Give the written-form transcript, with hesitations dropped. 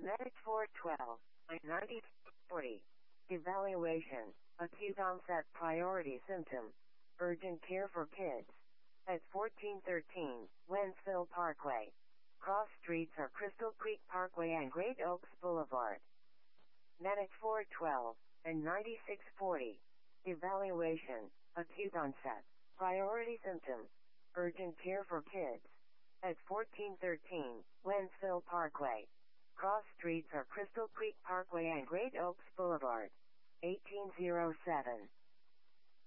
Medic 412, I-9040. Evaluation, acute onset priority symptom, urgent care for kids. At 1413, Wentzville Parkway. Cross streets are Crystal Creek Parkway and Great Oaks Boulevard. Medic 412, and 9640. Evaluation, acute onset, priority symptom, urgent care for kids. At 1413, Wentzville Parkway. Cross streets are Crystal Creek Parkway and Great Oaks Boulevard. 1807.